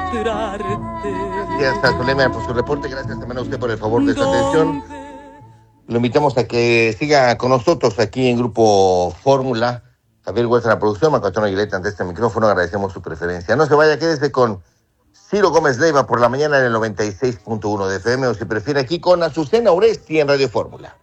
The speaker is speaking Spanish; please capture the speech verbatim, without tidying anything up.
Gracias a Zulema por su reporte, gracias también a usted por el favor de su atención. Lo invitamos a que siga con nosotros aquí en Grupo Fórmula. Javier Huerta en la producción, Marco Antonio Aguilera ante este micrófono, agradecemos su preferencia. No se vaya, quédese con Ciro Gómez Leiva por la mañana en el noventa y seis punto uno de F M, o si prefiere aquí con Azucena Oresti en Radio Fórmula.